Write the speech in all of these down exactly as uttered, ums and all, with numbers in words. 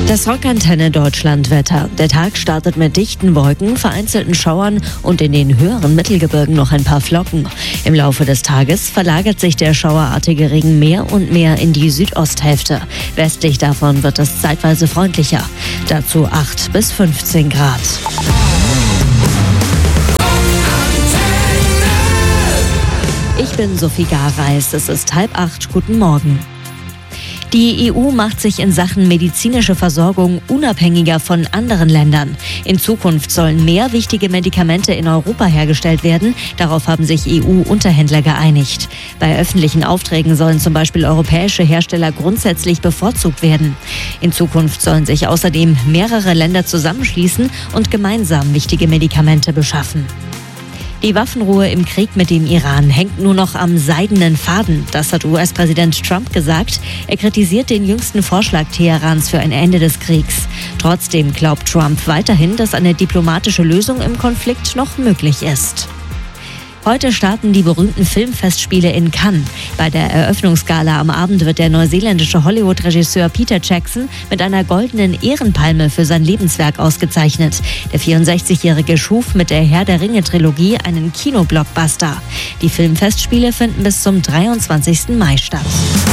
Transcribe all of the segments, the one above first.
Das Rockantenne Deutschlandwetter. Der Tag startet mit dichten Wolken, vereinzelten Schauern und in den höheren Mittelgebirgen noch ein paar Flocken. Im Laufe des Tages verlagert sich der schauerartige Regen mehr und mehr in die Südosthälfte. Westlich davon wird es zeitweise freundlicher. Dazu acht bis fünfzehn Grad. Ich bin Sophie Gareis. Es ist halb acht. Guten Morgen. Die E U macht sich in Sachen medizinische Versorgung unabhängiger von anderen Ländern. In Zukunft sollen mehr wichtige Medikamente in Europa hergestellt werden. Darauf haben sich E U-Unterhändler geeinigt. Bei öffentlichen Aufträgen sollen zum Beispiel europäische Hersteller grundsätzlich bevorzugt werden. In Zukunft sollen sich außerdem mehrere Länder zusammenschließen und gemeinsam wichtige Medikamente beschaffen. Die Waffenruhe im Krieg mit dem Iran hängt nur noch am seidenen Faden. Das hat U S-Präsident Trump gesagt. Er kritisiert den jüngsten Vorschlag Teherans für ein Ende des Kriegs. Trotzdem glaubt Trump weiterhin, dass eine diplomatische Lösung im Konflikt noch möglich ist. Heute starten die berühmten Filmfestspiele in Cannes. Bei der Eröffnungsgala am Abend wird der neuseeländische Hollywood-Regisseur Peter Jackson mit einer goldenen Ehrenpalme für sein Lebenswerk ausgezeichnet. Der vierundsechzigjährige schuf mit der Herr-der-Ringe-Trilogie einen Kinoblockbuster. Die Filmfestspiele finden bis zum dreiundzwanzigsten Mai statt.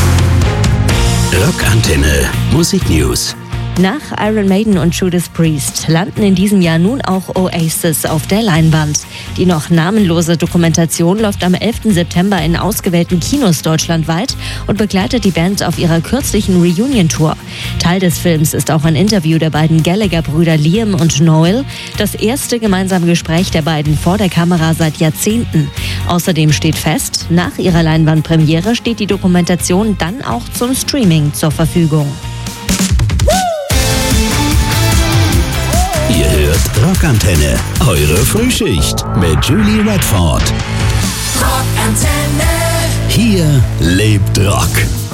Rockantenne Musiknews. Nach Iron Maiden und Judas Priest landen in diesem Jahr nun auch Oasis auf der Leinwand. Die noch namenlose Dokumentation läuft am elften September in ausgewählten Kinos deutschlandweit und begleitet die Band auf ihrer kürzlichen Reunion-Tour. Teil des Films ist auch ein Interview der beiden Gallagher-Brüder Liam und Noel, das erste gemeinsame Gespräch der beiden vor der Kamera seit Jahrzehnten. Außerdem steht fest, nach ihrer Leinwandpremiere steht die Dokumentation dann auch zum Streaming zur Verfügung. Ihr hört Rockantenne, eure Frühschicht mit Julie Redford. Rockantenne. Hier lebt Rock.